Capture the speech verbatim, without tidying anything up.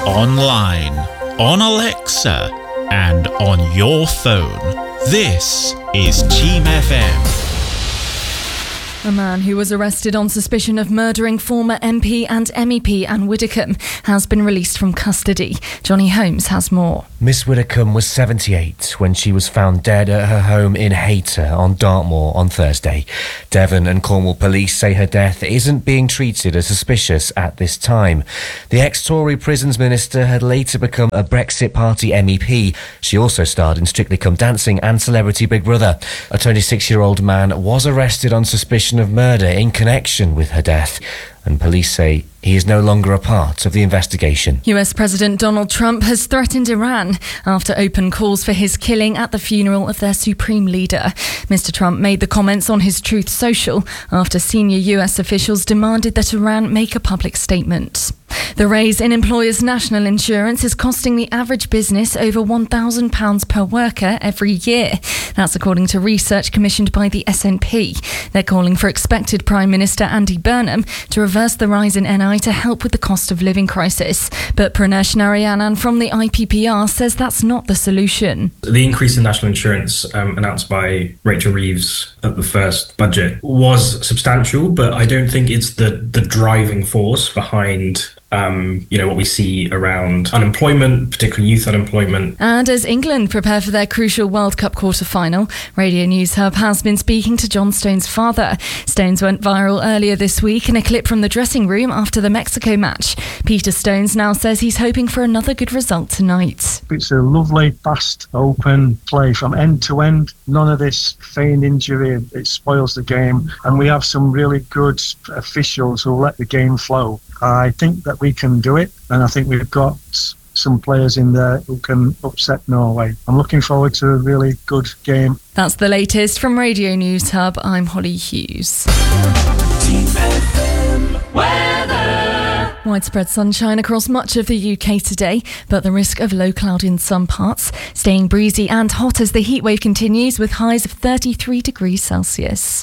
online, on Alexa, and on your phone. This is Team F M. A man who was arrested on suspicion of murdering former M P and M E P Anne Widdecombe has been released from custody. Johnny Holmes has more. Miss Widdecombe was seventy-eight when she was found dead at her home in Hayter on Dartmoor on Thursday. Devon and Cornwall police say her death isn't being treated as suspicious at this time. The ex-Tory prisons minister had later become a Brexit Party M E P. She also starred in Strictly Come Dancing and Celebrity Big Brother. A twenty-six-year-old man was arrested on suspicion of murder in connection with her death, and police say he is no longer a part of the investigation. U S President Donald Trump has threatened Iran after open calls for his killing at the funeral of their supreme leader. Mister Trump made the comments on his Truth Social after senior U S officials demanded that Iran make a public statement. The raise in employers' national insurance is costing the average business over one thousand pounds per worker every year. That's according to research commissioned by the S N P. They're calling for expected Prime Minister Andy Burnham to reverse the rise in N I to help with the cost of living crisis. But Pranesh Narayanan from the I P P R says that's not the solution. The increase in national insurance um, announced by Rachel Reeves at the first budget was substantial, but I don't think it's the, the driving force behind Um, you know, what we see around unemployment, particularly youth unemployment. And as England prepare for their crucial World Cup quarter-final, Radio News Hub has been speaking to John Stones' father. Stones went viral earlier this week in a clip from the dressing room after the Mexico match. Peter Stones now says he's hoping for another good result tonight. It's a lovely, fast, open play from end to end. None of this feigned injury. It spoils the game. And we have some really good officials who let the game flow. I think that we can do it, and I think we've got some players in there who can upset Norway. I'm looking forward to a really good game. That's the latest from Radio News Hub. I'm Holly Hughes. Team F M weather. Widespread sunshine across much of the U K today, but the risk of low cloud in some parts. Staying breezy and hot as the heatwave continues with highs of thirty-three degrees Celsius.